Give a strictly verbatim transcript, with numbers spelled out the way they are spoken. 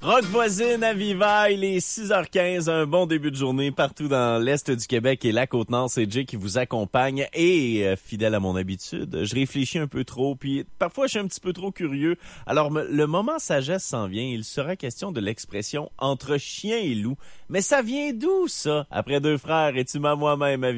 Rock voisine à Viva, il est six heures quinze, un bon début de journée partout dans l'Est du Québec et la Côte-Nord. C'est Jay qui vous accompagne et euh, fidèle à mon habitude, je réfléchis un peu trop, puis parfois je suis un petit peu trop curieux. Alors me, le moment sagesse s'en vient, il sera question de l'expression entre chien et loup. Mais ça vient d'où ça? Après deux frères et tu m'as moi-même à